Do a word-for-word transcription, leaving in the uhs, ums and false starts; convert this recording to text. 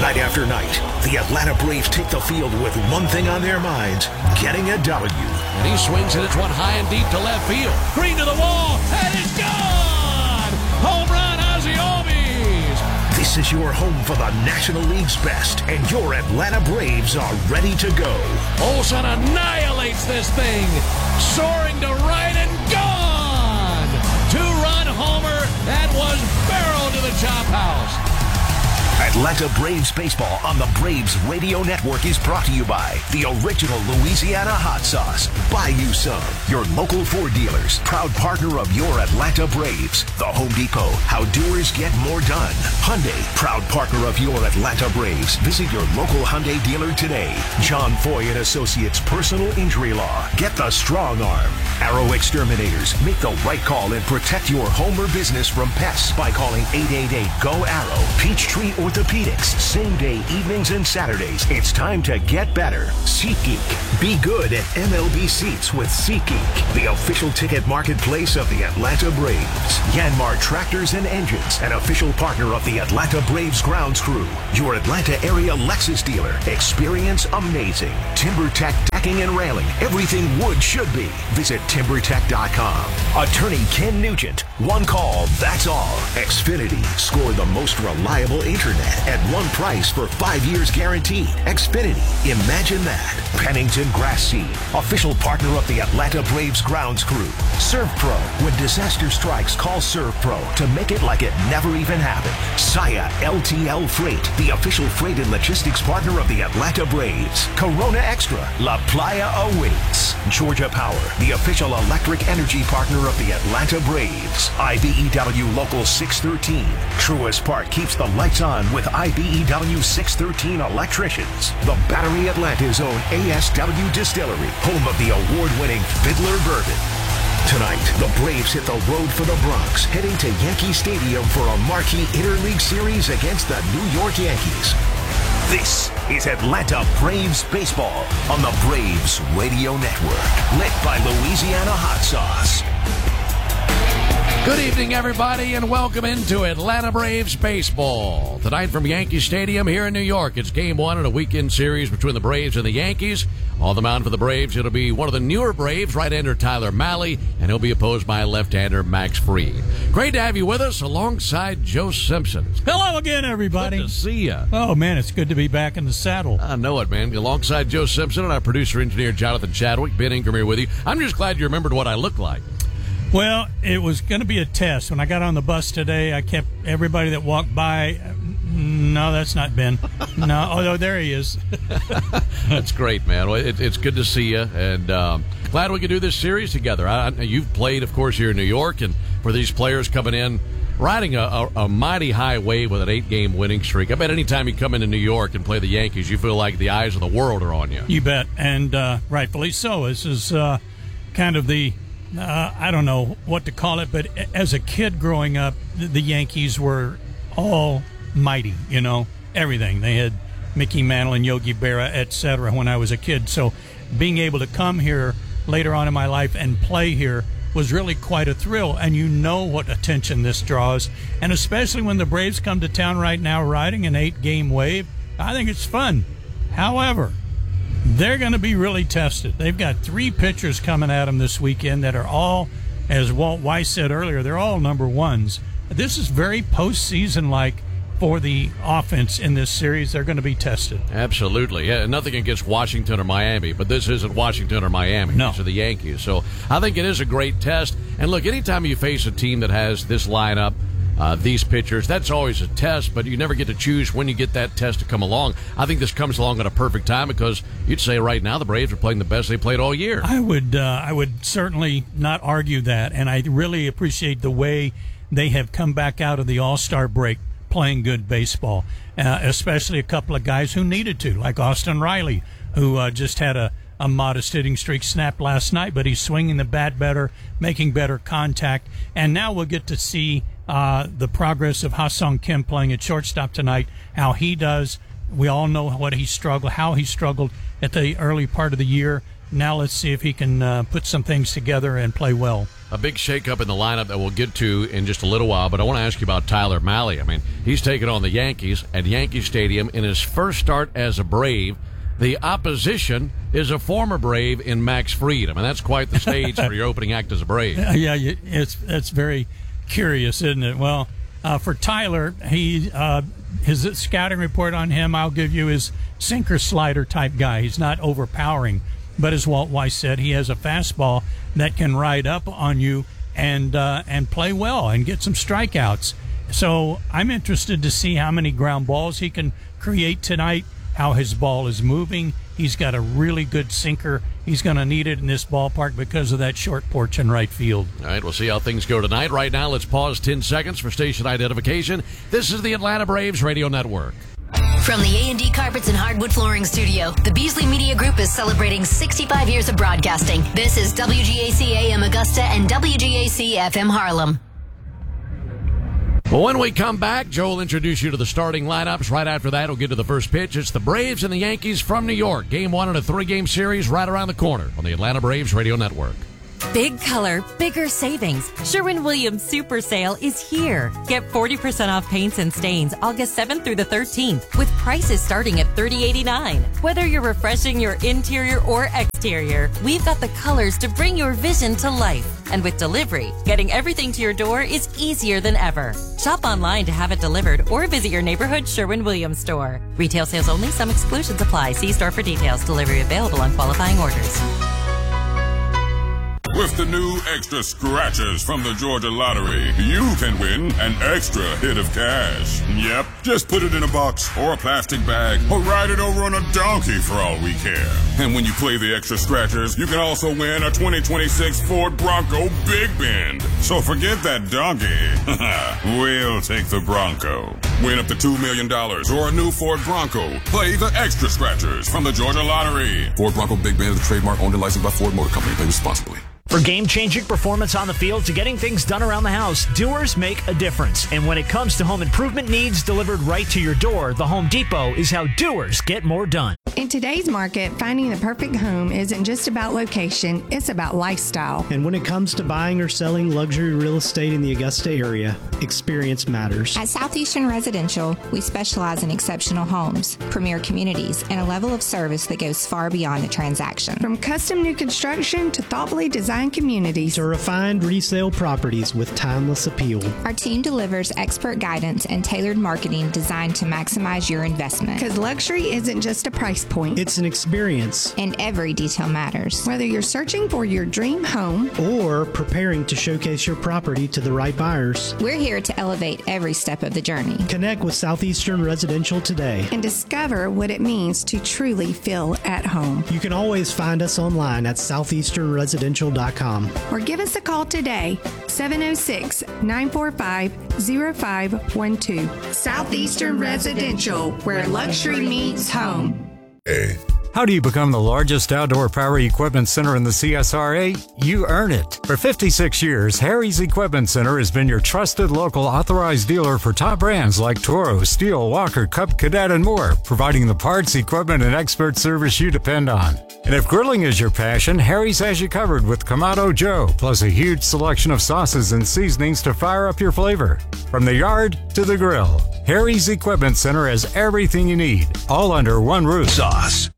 Night after night, the Atlanta Braves take the field with one thing on their minds, getting a W. And he swings and it's one high and deep to left field. Green to the wall, and it's gone! Home run, Ozzie Albies! This is your home for the National League's best, and your Atlanta Braves are ready to go. Olson annihilates this thing, soaring to right and gone! Two-run homer that was barreled to the chop house. Atlanta Braves baseball on the Braves Radio Network is brought to you by the original Louisiana hot sauce. Buy you some. Your local Ford dealers, proud partner of your Atlanta Braves. The Home Depot, how doers get more done. Hyundai, proud partner of your Atlanta Braves. Visit your local Hyundai dealer today. John Foy and Associates Personal Injury Law. Get the strong arm. Arrow Exterminators. Make the right call and protect your home or business from pests by calling eight eight eight, G O, ARROW. Peachtree Orthopedics, same day evenings and Saturdays. It's time to get better. SeatGeek. Be good at M L B seats with SeatGeek, the official ticket marketplace of the Atlanta Braves. Yanmar Tractors and Engines, an official partner of the Atlanta Braves grounds crew. Your Atlanta area Lexus dealer. Experience amazing. TimberTech decking and railing. Everything wood should be. Visit timber tech dot com. Attorney Ken Nugent. One call, that's all. Xfinity. Score the most reliable internet at one price for five years guaranteed. Xfinity. Imagine that. Pennington Grass Seed. Official partner of the Atlanta Braves grounds crew. ServPro. When disaster strikes, call ServPro to make it like it never even happened. Saya L T L Freight. The official freight and logistics partner of the Atlanta Braves. Corona Extra. La Playa awaits. Georgia Power. The official electric energy partner of the Atlanta Braves. I B E W Local six thirteen. Truist Park keeps the lights on with I B E W six thirteen electricians. The Battery Atlanta's own A S W Distillery, home of the award-winning Fiddler Bourbon. Tonight, the Braves hit the road for the Bronx, heading to Yankee Stadium for a marquee interleague series against the New York Yankees. This is Atlanta Braves baseball on the Braves Radio Network, lit by Louisiana hot sauce. Good evening, everybody, and welcome into Atlanta Braves baseball. Tonight from Yankee Stadium here in New York, it's game one in a weekend series between the Braves and the Yankees. On the mound for the Braves, it'll be one of the newer Braves, right-hander Tyler Mahle, and he'll be opposed by left-hander Max Fried. Great to have you with us alongside Joe Simpson. Hello again, everybody. Good to see you. Oh, man, it's good to be back in the saddle. I know it, man. Alongside Joe Simpson and our producer-engineer Jonathan Chadwick, Ben Ingram here with you. I'm just glad you remembered what I look like. Well, it was going to be a test. When I got on the bus today, I kept everybody that walked by, no, that's not Ben. No, oh, no, there he is. That's great, man. Well, it, it's good to see you, and um, glad we could do this series together. I, you've played, of course, here in New York, and for these players coming in, riding a, a, a mighty high wave with an eight-game winning streak. I bet anytime you come into New York and play the Yankees, you feel like the eyes of the world are on you. You bet, and uh, rightfully so. This is uh, kind of the... Uh, I don't know what to call it, but as a kid growing up, the Yankees were all mighty, you know, everything. They had Mickey Mantle and Yogi Berra, et cetera, when I was a kid. So being able to come here later on in my life and play here was really quite a thrill. And you know what attention this draws. And especially when the Braves come to town right now riding an eight-game wave, I think it's fun. However, they're going to be really tested. They've got three pitchers coming at them this weekend that are all, as Walt Weiss said earlier, they're all number ones. This is very postseason-like for the offense in this series. They're going to be tested. Absolutely. Yeah, nothing against Washington or Miami, but this isn't Washington or Miami. No. These are the Yankees. So I think it is a great test. And look, anytime you face a team that has this lineup, Uh, these pitchers, that's always a test, but you never get to choose when you get that test to come along. I think this comes along at a perfect time because you'd say right now the Braves are playing the best they played all year. I would, uh, I would certainly not argue that, and I really appreciate the way they have come back out of the All-Star break playing good baseball, uh, especially a couple of guys who needed to, like Austin Riley, who uh, just had a A modest hitting streak snapped last night, but he's swinging the bat better, making better contact. And now we'll get to see uh, the progress of Ha-Sung Kim playing at shortstop tonight, how he does. We all know what he struggled, how he struggled at the early part of the year. Now let's see if he can uh, put some things together and play well. A big shakeup in the lineup that we'll get to in just a little while, but I want to ask you about Tyler Mahle. I mean, he's taking on the Yankees at Yankee Stadium in his first start as a Brave. The opposition is a former Brave in Max Fried. I mean, that's quite the stage for your opening act as a Brave. Yeah, it's it's very curious, isn't it? Well, uh, for Tyler, he uh, his scouting report on him, I'll give you, is sinker slider type guy. He's not overpowering, but as Walt Weiss said, he has a fastball that can ride up on you and uh, and play well and get some strikeouts. So I'm interested to see how many ground balls he can create tonight, how his ball is moving. He's got a really good sinker. He's going to need it in this ballpark because of that short porch in right field. All right, we'll see how things go tonight. Right now, let's pause ten seconds for station identification. This is the Atlanta Braves Radio Network. From the A and D Carpets and Hardwood Flooring Studio, the Beasley Media Group is celebrating sixty-five years of broadcasting. This is W G A C A M Augusta and W G A C F M Harlem. Well, when we come back, Joe will introduce you to the starting lineups. Right after that, we'll get to the first pitch. It's the Braves and the Yankees from New York. Game one in a three-game series right around the corner on the Atlanta Braves Radio Network. Big color, bigger savings. Sherwin-Williams Super Sale is here. Get forty percent off paints and stains August seventh through the thirteenth with prices starting at thirty eighty-nine. Whether you're refreshing your interior or exterior, we've got the colors to bring your vision to life. And with delivery, getting everything to your door is easier than ever. Shop online to have it delivered or visit your neighborhood Sherwin-Williams store. Retail sales only. Some exclusions apply. See store for details. Delivery available on qualifying orders. With the new extra scratchers from the Georgia Lottery, you can win an extra hit of cash. Yep, just put it in a box or a plastic bag or ride it over on a donkey for all we care. And when you play the extra scratchers, you can also win a twenty twenty-six Ford Bronco Big Bend. So forget that donkey. We'll take the Bronco. Win up to two million dollars or a new Ford Bronco. Play the extra scratchers from the Georgia Lottery. Ford Bronco Big Bend is a trademark owned and licensed by Ford Motor Company. Play responsibly. For game-changing performance on the field to getting things done around the house, doers make a difference. And when it comes to home improvement needs delivered right to your door, the Home Depot is how doers get more done. In today's market, finding the perfect home isn't just about location, it's about lifestyle. And when it comes to buying or selling luxury real estate in the Augusta area, experience matters. At Southeastern Residential, we specialize in exceptional homes, premier communities, and a level of service that goes far beyond the transaction. From custom new construction to thoughtfully designed communities to refined resale properties with timeless appeal. Our team delivers expert guidance and tailored marketing designed to maximize your investment. Because luxury isn't just a price point. It's an experience. And every detail matters. Whether you're searching for your dream home or preparing to showcase your property to the right buyers, we're here to elevate every step of the journey. Connect with Southeastern Residential today and discover what it means to truly feel at home. You can always find us online at southeastern residential dot com. Or give us a call today, seven oh six, nine four five, oh five one two. Southeastern Residential, where luxury meets home. Hey. How do you become the largest outdoor power equipment center in the C S R A? You earn it. For fifty-six years, Harry's Equipment Center has been your trusted local authorized dealer for top brands like Toro, Steel, Walker, Cub Cadet, and more, providing the parts, equipment, and expert service you depend on. And if grilling is your passion, Harry's has you covered with Kamado Joe, plus a huge selection of sauces and seasonings to fire up your flavor. From the yard to the grill, Harry's Equipment Center has everything you need, all under one roof. Sauce.